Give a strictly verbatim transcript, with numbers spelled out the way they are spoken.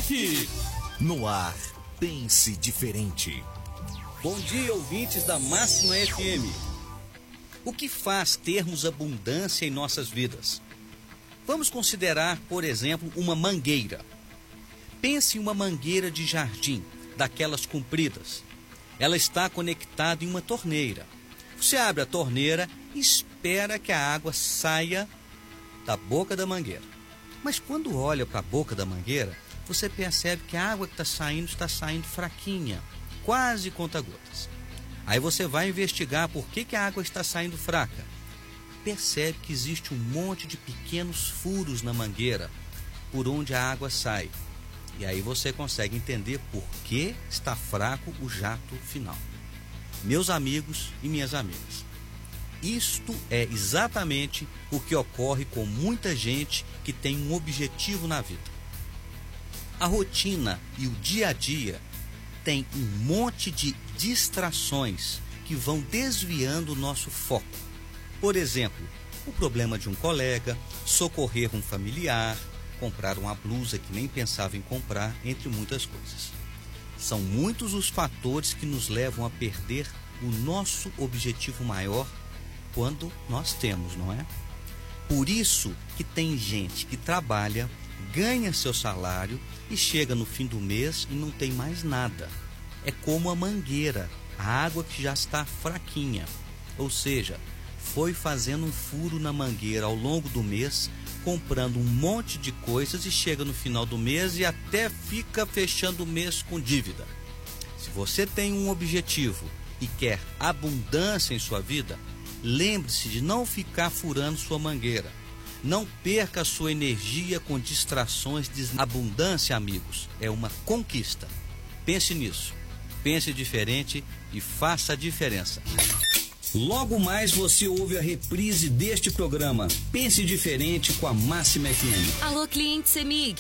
aqui. No ar, pense diferente. Bom dia, ouvintes da Máxima F M. O que faz termos abundância em nossas vidas? Vamos considerar, por exemplo, uma mangueira. Pense em uma mangueira de jardim, daquelas compridas. Ela está conectada em uma torneira. Você abre a torneira e espera que a água saia da boca da mangueira. Mas quando olha para a boca da mangueira, você percebe que a água que está saindo está saindo fraquinha, quase conta-gotas. Aí você vai investigar por que, que a água está saindo fraca. Percebe que existe um monte de pequenos furos na mangueira por onde a água sai. E aí você consegue entender por que está fraco o jato final. Meus amigos e minhas amigas, isto é exatamente o que ocorre com muita gente que tem um objetivo na vida. A rotina e o dia a dia tem um monte de distrações que vão desviando o nosso foco. Por exemplo, o problema de um colega, socorrer um familiar, comprar uma blusa que nem pensava em comprar, entre muitas coisas. São muitos os fatores que nos levam a perder o nosso objetivo maior quando nós temos, não é? Por isso que tem gente que trabalha, ganha seu salário e chega no fim do mês e não tem mais nada. É como a mangueira, a água que já está fraquinha. Ou seja, foi fazendo um furo na mangueira ao longo do mês, comprando um monte de coisas e chega no final do mês e até fica fechando o mês com dívida. Se você tem um objetivo e quer abundância em sua vida, lembre-se de não ficar furando sua mangueira. Não perca a sua energia com distrações de abundância, amigos. É uma conquista. Pense nisso. Pense diferente e faça a diferença. Logo mais você ouve a reprise deste programa. Pense diferente com a Máxima F M. Alô, cliente Semig.